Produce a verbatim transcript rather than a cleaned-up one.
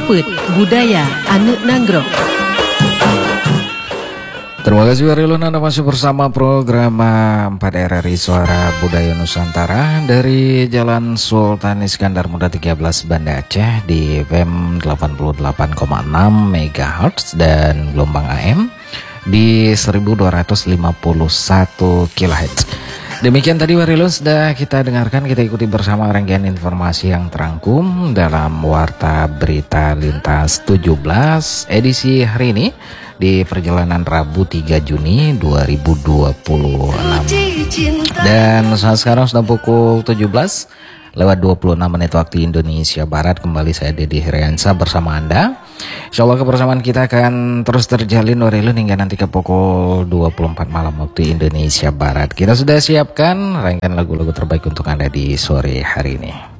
Liput Budaya Anu Nanggrok. Terima kasih Warilun, Anda masih bersama program empat R R I Suara Budaya Nusantara dari Jalan Sultan Iskandar Muda tiga belas Banda Aceh di F M delapan puluh delapan koma enam megahertz dan gelombang A M di seribu dua ratus lima puluh satu kilohertz. Demikian tadi Warilun sudah kita dengarkan, kita ikuti bersama rangkaian informasi yang terangkum dalam Warta Berita Lintas tujuh belas edisi hari ini di perjalanan Rabu tiga Juni dua ribu dua puluh enam. Dan saat sekarang sudah pukul tujuh belas lewat dua puluh enam menit waktu Indonesia Barat. Kembali saya Dedi Heriansa bersama Anda. Insya Allah kebersamaan kita akan terus terjalin Warilun hingga nanti ke pukul dua puluh empat malam waktu Indonesia Barat. Kita sudah siapkan rangkaian lagu-lagu terbaik untuk Anda di sore hari ini.